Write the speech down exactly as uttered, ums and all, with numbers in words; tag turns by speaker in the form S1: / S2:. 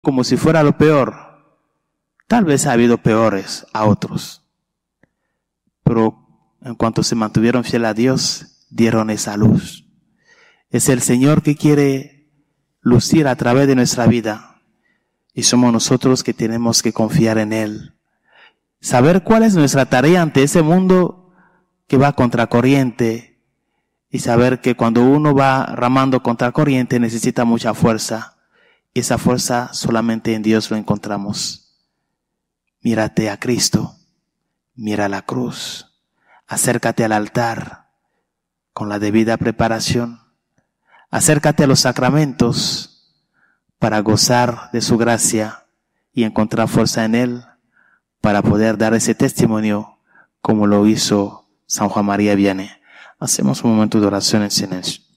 S1: como si fuera lo peor. Tal vez ha habido peores a otros, pero en cuanto se mantuvieron fieles a Dios, dieron esa luz. Es el Señor que quiere lucir a través de nuestra vida, y somos nosotros que tenemos que confiar en Él. Saber cuál es nuestra tarea ante ese mundo que va contracorriente, y saber que cuando uno va ramando contracorriente necesita mucha fuerza, y esa fuerza solamente en Dios lo encontramos. Mírate a Cristo, mira la cruz, acércate al altar con la debida preparación, acércate a los sacramentos para gozar de su gracia y encontrar fuerza en Él para poder dar ese testimonio como lo hizo San Juan María Vianney. Hacemos un momento de oración en silencio.